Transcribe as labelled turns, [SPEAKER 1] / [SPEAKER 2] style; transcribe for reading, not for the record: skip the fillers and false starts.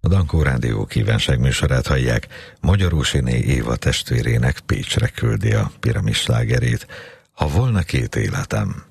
[SPEAKER 1] A Dankó Rádió kívánságműsorát hallják. Magyarósiné Éva testvérének Pécsre küldi a Piramis slágerét. Ha volna két életem.